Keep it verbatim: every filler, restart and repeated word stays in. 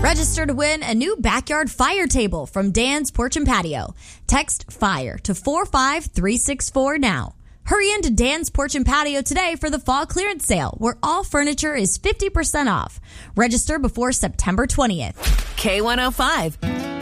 Register to win a new backyard fire table from Dan's Porch and Patio. Text FIRE to four five three six four now. Hurry into Dan's Porch and Patio today for the fall clearance sale, where all furniture is fifty percent off. Register before September twentieth. K one oh five.